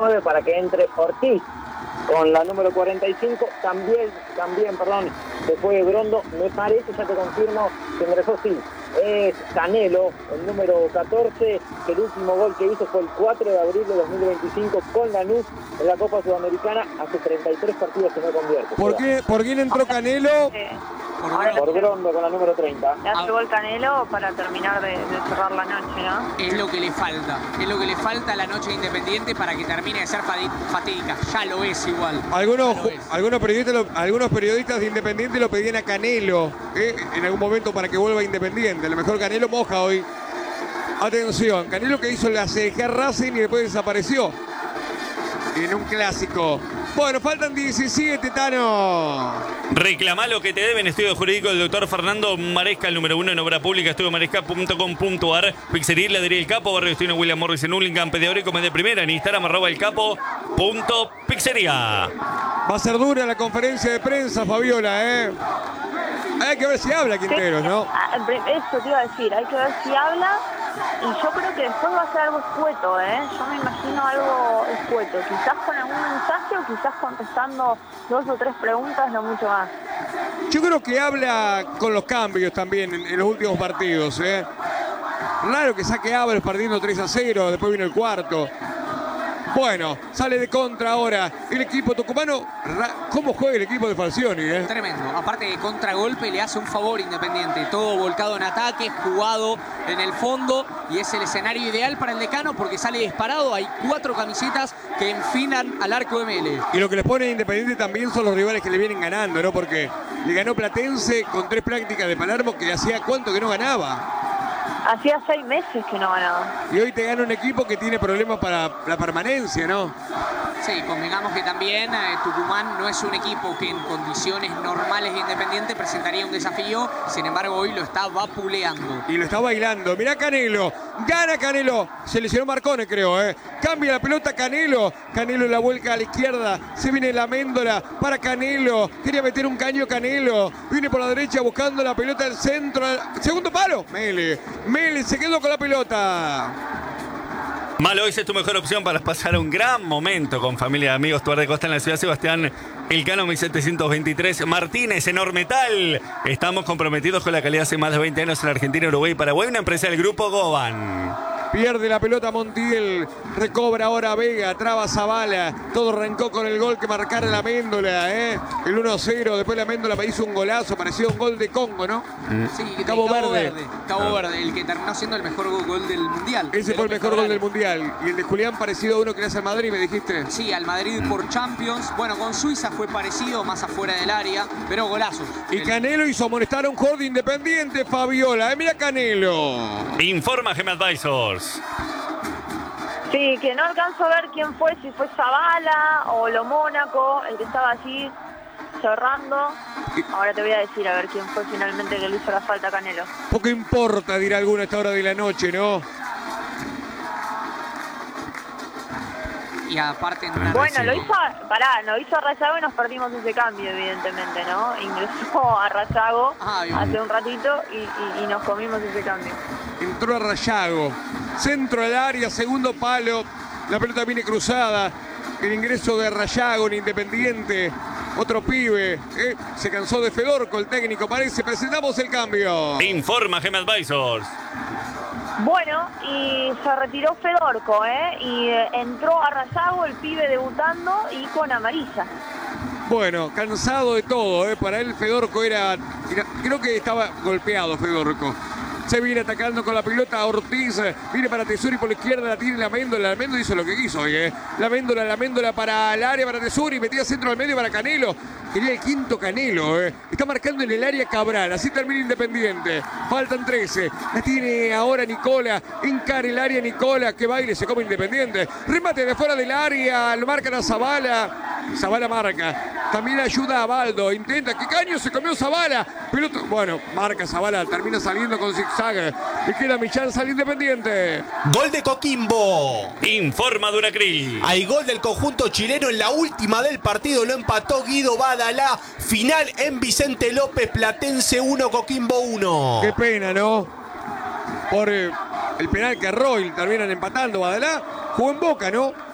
39 para que entre Ortiz con la número 45, también, se fue Brondo, me parece, ya te confirmo, que ingresó, sí, es Canelo, el número 14, que el último gol que hizo fue el 4 de abril de 2025 con Lanús en la Copa Sudamericana, hace 33 partidos que no convierte. ¿Por quién entró Canelo? Por Brondo con la número 30. Le hace gol Canelo para terminar de cerrar la noche, ¿no? Es lo que le falta a la noche de Independiente para que termine de ser fatídica. Ya lo es igual. Algunos periodistas de Independiente lo pedían a Canelo en algún momento para que vuelva a Independiente. A lo mejor Canelo moja hoy. Atención, Canelo que hizo la CG Racing y después desapareció en un clásico. Bueno, faltan 17, Tano. Reclamá lo que te deben. Estudio jurídico del doctor Fernando Maresca, el número 1 en obra pública, estudiomaresca.com.ar. Pizzería Heladería El Capo, Barrio Destino William Morris en Hurlingham, Pedidor y Comedia Primera, en Instagram, @elcapo.pizzería. Va a ser dura la conferencia de prensa, Fabiola, Hay que ver si habla Quinteros, ¿no? Eso te iba a decir, hay que ver si habla. Y yo creo que después va a ser algo escueto, Yo me imagino algo escueto. Quizás con algún mensaje o quizás contestando 2 o 3 preguntas, no mucho más. Yo creo que habla con los cambios también en los últimos partidos, Raro que saque Ábalos partiendo 3-0, después vino el cuarto. Bueno, sale de contra ahora el equipo tucumano. ¿Cómo juega el equipo de Falcioni? Tremendo. Aparte de contragolpe le hace un favor Independiente. Todo volcado en ataque, jugado en el fondo. Y es el escenario ideal para el Decano porque sale disparado. Hay 4 camisetas que enfinan al arco de Mele. Y lo que les pone Independiente también son los rivales que le vienen ganando, ¿no? Porque le ganó Platense con 3 prácticas de Palermo que hacía cuánto que no ganaba. Hacía 6 meses que no ganaba. Y hoy te gana un equipo que tiene problemas para la permanencia, ¿no? Sí, convengamos que también Tucumán no es un equipo que en condiciones normales de Independiente presentaría un desafío. Sin embargo, hoy lo está vapuleando. Y lo está bailando. Mirá Canelo. Gana Canelo. Se lesionó Marcone, creo, Cambia la pelota Canelo. Canelo la vuelca a la izquierda. Se viene la Méndola para Canelo. Quería meter un caño Canelo. Viene por la derecha buscando la pelota del centro. Segundo palo. Mele se quedó con la pelota. Malo, hoy es tu mejor opción para pasar un gran momento con familia y amigos. Tuar de Costa en la ciudad Sebastián Elcano 1723 Martínez, Enormetal. Estamos comprometidos con la calidad hace más de 20 años en Argentina, Uruguay y Paraguay. Una empresa del grupo Goban. Pierde la pelota Montiel, recobra ahora Vega, traba Zavala, todo arrancó con el gol que marcara la Méndola, el 1-0, después la Méndola hizo un golazo, parecía un gol de Congo, ¿no? Sí, Cabo Verde, el que terminó siendo el mejor gol del Mundial. Ese fue el mejor gol del Mundial, y el de Julián parecido a uno que le hace al Madrid, me dijiste. Sí, al Madrid por Champions, bueno, con Suiza fue parecido, más afuera del área, pero golazos. Y Canelo hizo amonestar a un jugador de Independiente, Fabiola, mira Canelo. Informa GM Advisors. Sí, que no alcanzo a ver quién fue, si fue Zavala o Lo Mónaco, el que estaba allí cerrando. Ahora te voy a decir a ver quién fue finalmente que le hizo la falta a Canelo. Poco importa, dirá alguno a esta hora de la noche, ¿no? Y aparte... Bueno, lo hizo a Rayago y nos perdimos ese cambio, evidentemente, ¿no? Ingresó a Rayago hace un ratito y nos comimos ese cambio. Entró a Rayago. Centro del área, segundo palo. La pelota viene cruzada. El ingreso de Rayago en Independiente. Otro pibe. Se cansó de Fedorco, el técnico parece. Presentamos el cambio. Informa GM Advisors. Bueno, y se retiró Fedorco, y entró a Rayago el pibe debutando y con amarilla. Bueno, cansado de todo, para él Fedorco creo que estaba golpeado Fedorco. Se viene atacando con la pelota Ortiz, viene para Tesuri por la izquierda, la tiene la Méndola hizo lo que quiso hoy, La Méndola para el área para Tesuri, metía centro al medio para Canelo. Quería el quinto Canelo, Está marcando en el área Cabral, así termina Independiente. Faltan 13, la tiene ahora Nicola, encara el área Nicola, que baile, se come Independiente. Remate de fuera del área, lo marcan a Zavala. Zavala marca, también ayuda a Baldo, intenta, ¿qué caño se comió Zavala? Pelota, bueno, marca Zavala, termina saliendo con zigzag. Y queda Millán, sale Independiente. Gol de Coquimbo. Informa Duracril. Hay gol del conjunto chileno en la última del partido, lo empató Guido Badalá. Final en Vicente López, Platense 1, Coquimbo 1. Qué pena, ¿no? Por el penal que Roy terminan empatando, Badalá jugó en Boca, ¿no?